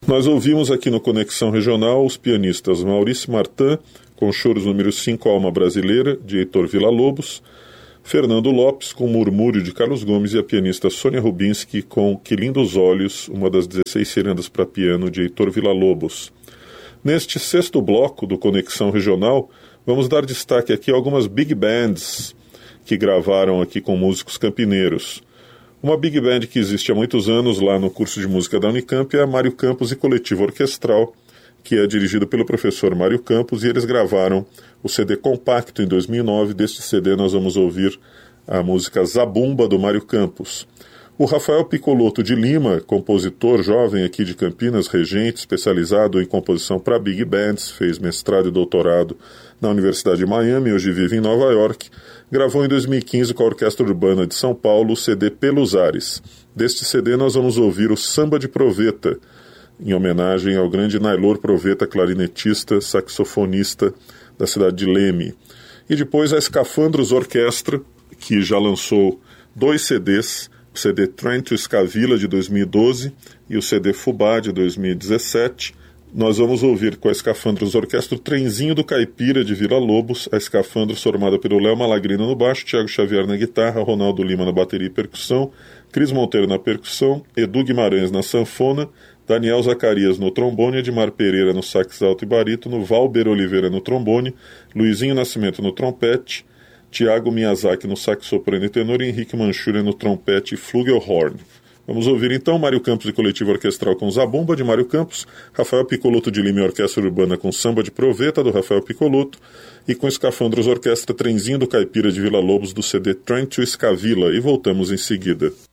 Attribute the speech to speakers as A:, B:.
A: Nós ouvimos aqui no Conexão Regional os pianistas Maurício Martin, com Choros número 5, Alma Brasileira, de Heitor Villa-Lobos, Fernando Lopes, com Murmúrio, de Carlos Gomes, e a pianista Sônia Rubinski, com Que Lindos Olhos, uma das 16 cirandas para piano, de Heitor Villa-Lobos. Neste sexto bloco do Conexão Regional, vamos dar destaque aqui a algumas big bands que gravaram aqui com músicos campineiros. Uma big band que existe há muitos anos lá no curso de música da Unicamp é a Mário Campos e Coletivo Orquestral, que é dirigido pelo professor Mário Campos, e eles gravaram o CD compacto em 2009. Deste CD nós vamos ouvir a música Zabumba, do Mário Campos. O Rafael Piccolotto de Lima, compositor jovem aqui de Campinas, regente, especializado em composição para big bands, fez mestrado e doutorado na Universidade de Miami, hoje vive em Nova York, gravou em 2015 com a Orquestra Urbana de São Paulo o CD Pelos Ares. Deste CD nós vamos ouvir o Samba de Proveta, em homenagem ao grande Nailor Proveta, clarinetista, saxofonista da cidade de Leme. E depois a Escafandros Orquestra, que já lançou 2 CDs, o CD Train to Escavila, de 2012, e o CD Fubá, de 2017. Nós vamos ouvir com a Escafandros Orquestra o Trenzinho do Caipira, de Villa-Lobos, a Escafandros formada pelo Léo Malagrina no baixo, Thiago Xavier na guitarra, Ronaldo Lima na bateria e percussão, Cris Monteiro na percussão, Edu Guimarães na sanfona, Daniel Zacarias no trombone, Edmar Pereira no sax alto e barítono, Valber Oliveira no trombone, Luizinho Nascimento no trompete, Tiago Miyazaki no sax soprano e tenor, e Henrique Manchúria no trompete e flugelhorn. Vamos ouvir então Mário Campos e Coletivo Orquestral com Zabumba, de Mário Campos, Rafael Piccolotto de Lima e Orquestra Urbana com Samba de Proveta, do Rafael Piccolotto, e com Escafandros Orquestra Trenzinho do Caipira, de Villa-Lobos, do CD Train to Escavila, e voltamos em seguida.